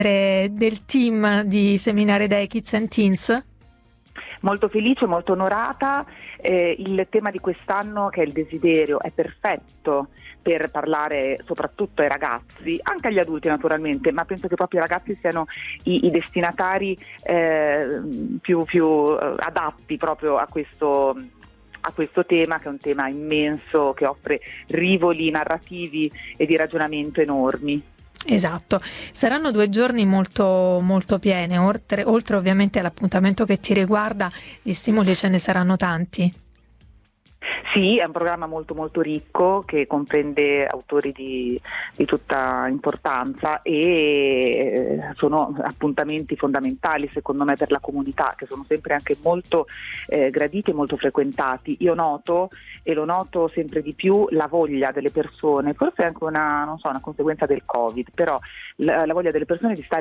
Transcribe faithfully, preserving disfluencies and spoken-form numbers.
del team di Seminare Day Kids and Teens. Molto felice, molto onorata. Eh, il tema di quest'anno, che è il desiderio, è perfetto per parlare soprattutto ai ragazzi, anche agli adulti naturalmente, ma penso che proprio i ragazzi siano i, i destinatari eh, più, più eh, adatti proprio a questo a questo tema, che è un tema immenso, che offre rivoli narrativi e di ragionamento enormi. Esatto, saranno due giorni molto molto piene, oltre, oltre ovviamente all'appuntamento che ti riguarda, di stimoli ce ne saranno tanti. Sì, è un programma molto molto ricco che comprende autori di, di tutta importanza e sono appuntamenti fondamentali secondo me per la comunità, che sono sempre anche molto eh, graditi e molto frequentati. Io noto, e lo noto sempre di più, la voglia delle persone, forse è anche una, non so, una conseguenza del Covid, però la, la voglia delle persone di stare